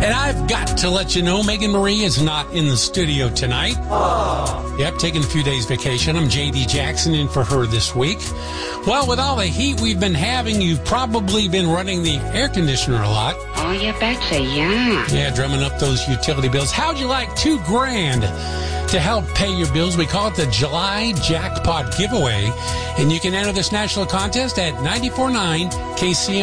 And I've got to let you know, Megan Marie is not in the studio tonight. Yep, taking a few days vacation. I'm J.D. Jackson in for her this week. Well, with all the heat we've been having, you've probably been running the air conditioner a lot. Oh, you betcha, yeah. Yeah, drumming up those utility bills. How'd you like $2,000 to help pay your bills? We call it the July Jackpot Giveaway. And you can enter this national contest at 94.9 KCM.